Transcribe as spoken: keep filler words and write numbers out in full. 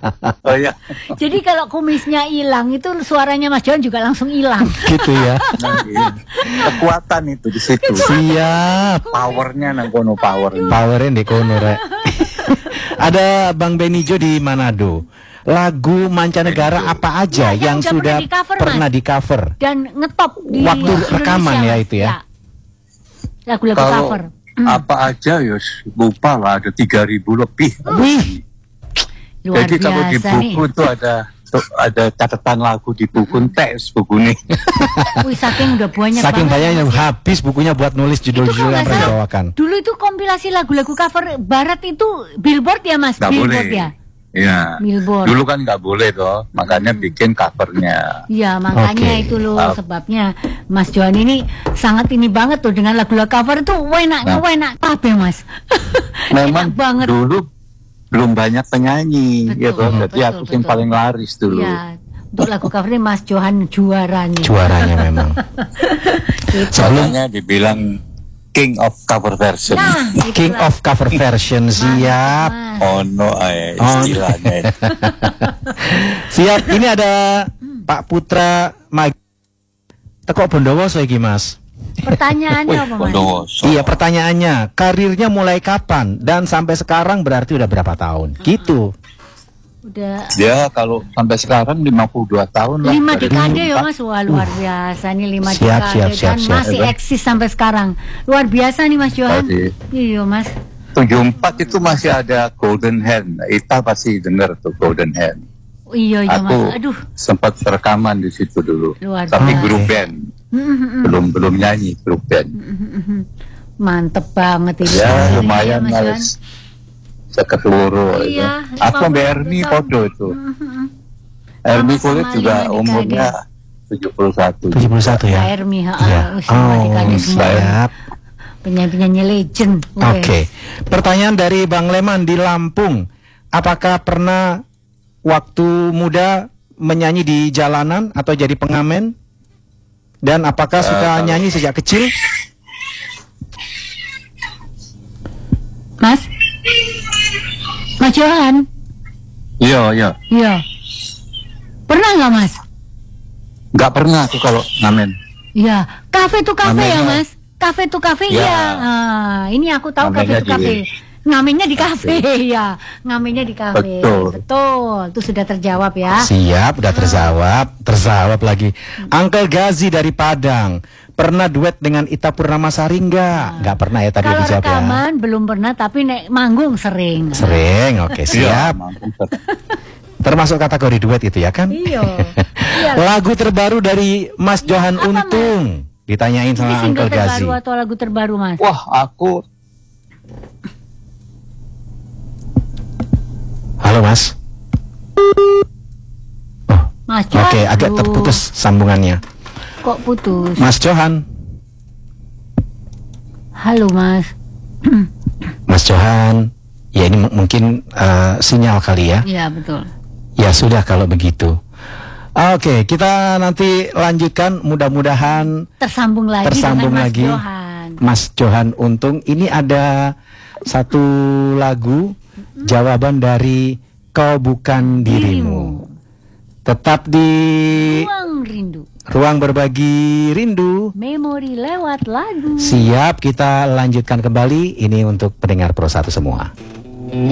Oh ya. Jadi kalau kumisnya hilang itu suaranya Mas Johan juga langsung hilang. Gitu ya. Nah, iya. Kekuatan itu di situ. Siap. Powernya nang kono power. Powernya di kono rek. Ada Bang Benijo di Manado. Lagu mancanegara apa aja Ya, yang, yang udah sudah pernah di-cover, pernah di cover? Dan ngetop di Waktu rekaman Indonesia, ya Mas. itu ya? Lagu-lagu Kalau cover. apa aja ya lupa lah, ada tiga ribu lebih. Wih, Luar Jadi kalau di biasa buku nih. itu ada tuh, ada catatan lagu di buku teks buku nih. Wih, saking udah banyak saking banget. banyaknya Mas. habis bukunya buat nulis Itu judul-judul kalau yang nggak pernah salah, dibawakan. Dulu itu kompilasi lagu-lagu cover barat itu Billboard ya Mas? Nggak Billboard boleh. ya? Iya. Billboard. Dulu kan nggak boleh toh, makanya bikin covernya. Iya, makanya Oke. itu loh Ah. sebabnya Mas Johan ini sangat ini banget tuh dengan lagu-lagu cover itu enak, Nah. enak kabeh Mas. Memang Enak banget. dulu belum banyak penyanyi, Betul, ya toh. Jadi betul, aku yang betul. paling laris dulu. Iya, untuk lagu cover ini Mas Johan juaranya. Juaranya memang. Gitu. Sebelum Makanya dibilang King of Cover Version. Nah, King itulah. of Cover Version siap. Mas. Oh no, eh, Oh. istilahnya. Siap. Ini ada Pak Putra Mag. Teko Bondowoso iki Mas. Pertanyaannya apa Mas? Bondowoso. Iya, pertanyaannya, karirnya mulai kapan dan sampai sekarang berarti udah berapa tahun? Gitu. Udah Dia kalau sampai sekarang lima puluh dua tahun lah. lima dari dekade ya empat. Mas, wah luar biasa nih lima Siap, dekade siap, siap, dan siap. masih eksis sampai sekarang. Luar biasa nih Mas Johan. Masih. Iya Mas. tujuh puluh empat itu masih ada Golden Hand. Ita pasti dengar tuh Golden Hand. Oh, iya iya Aku Mas. Aduh. sempat rekaman di situ dulu. Luar Tapi biasa. grup band. belum belum nyanyi grup band. Mantep banget ini. Ya Ini lumayan Mas Johan. harus sekeluruh itu. Iya, Aku lima sama puluh Erni tahun. podo itu. Mhm. Erni Sama-sama kulit juga lima dekade. umurnya tujuh puluh satu. tujuh puluh satu ya. Pak Ermi, ha, Iya. uh, semua Oh, dekade semua. siap. Penyanyi-penyanyi legend. Oke. Pertanyaan dari Bang Leman di Lampung. Apakah pernah waktu muda menyanyi di jalanan atau jadi pengamen? Dan apakah Eh, suka kalau- nyanyi sejak kecil? Mas? Mas Johan? Iya iya. Iya. Pernah nggak Mas? Nggak pernah aku kalau ngamen. Iya. Kafe tuh kafe ya Ngamennya. Mas? Kafe tuh kafe Ya. iya. Ah, ini aku tahu kafe Ngamennya tuh kafe. di- Ngamennya di kafe ya. Ngamennya di kafe. Betul. Betul. Itu sudah terjawab ya. Siap, udah terjawab, terjawab lagi. Uncle Gazi dari Padang. Pernah duet dengan Ita Purnamasari enggak? Enggak pernah ya tadi Kalau dijawab ya. rekaman belum pernah tapi nek manggung sering. Sering, oke siap. Iya, mampu. Termasuk kategori duet itu ya kan? Iya. Iya. Lagu terbaru dari Mas Johan Apa, Mas? Untung. Ditanyain Ini sama single Uncle Gazi. terbaru atau lagu terbaru Mas? Wah aku Halo Mas. Oh, Mas oke, Johan. agak Aduh, terputus sambungannya. Kok putus? Mas Johan, Halo Mas. Mas Johan. Ya ini m- mungkin eh, sinyal kali ya. Iya betul. Ya sudah kalau begitu. Oke, kita nanti lanjutkan. Mudah-mudahan Tersambung lagi tersambung dengan Mas lagi. Johan. Mas Johan Untung. Ini ada satu lagu jawaban dari Kau Bukan Dirimu. Tetap di Ruang rindu. Ruang Berbagi Rindu. Memori lewat lagu. Siap, kita lanjutkan kembali. Ini untuk pendengar Pro satu semua.